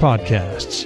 podcasts.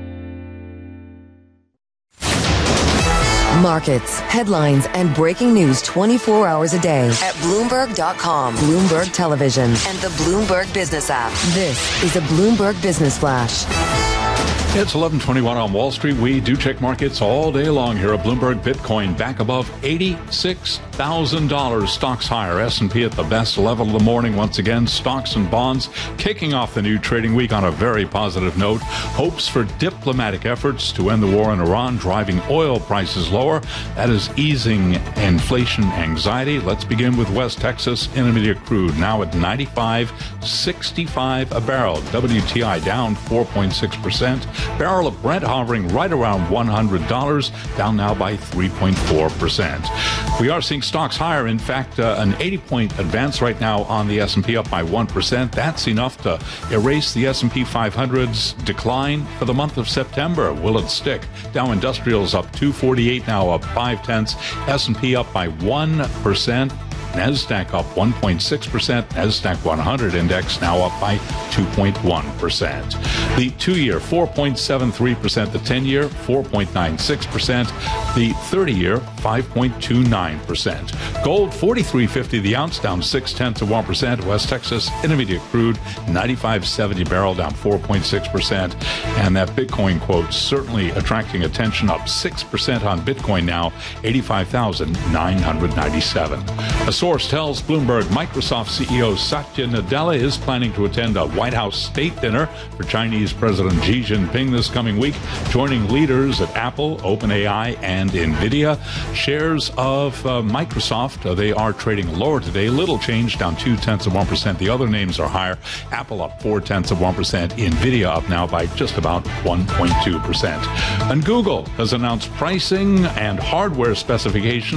Markets, headlines, and breaking news 24 hours a day at Bloomberg.com, Bloomberg Television, and the Bloomberg Business app. This is a Bloomberg Business Flash. It's 11:21 on Wall Street. We do check markets all day long here at Bloomberg. Bitcoin back above $86,000. Stocks higher. S&P at the best level of the morning. Once again, stocks and bonds kicking off the new trading week on a very positive note. Hopes for diplomatic efforts to end the war in Iran, driving oil prices lower. That is easing inflation anxiety. Let's begin with West Texas Intermediate crude, now at $95.65 a barrel. WTI down 4.6%. Barrel of Brent hovering right around $100, down now by 3.4%. We are seeing stocks higher. In fact, an 80-point advance right now on the S&P, up by 1%. That's enough to erase the S&P 500's decline for the month of September. Will it stick? Dow Industrials up 248, now up 0.5. S&P up by 1%. NASDAQ up 1.6%. NASDAQ 100 index now up by 2.1%. The 2-year, 4.73%. The 10-year, 4.96%. The 30-year, 5.29%. Gold, $43.50 the ounce, down 0.6%. West Texas Intermediate crude, $95.70 barrel, down 4.6%. And that Bitcoin quote certainly attracting attention, up 6% on Bitcoin now, 85,997. A source tells Bloomberg Microsoft CEO Satya Nadella is planning to attend a White House state dinner for Chinese President Xi Jinping this coming week, joining leaders at Apple, OpenAI, and NVIDIA. Shares of Microsoft, they are trading lower today. Little change, down 0.2%. The other names are higher. Apple up 0.4%. NVIDIA up now by just about 1.2%. And Google has announced pricing and hardware specifications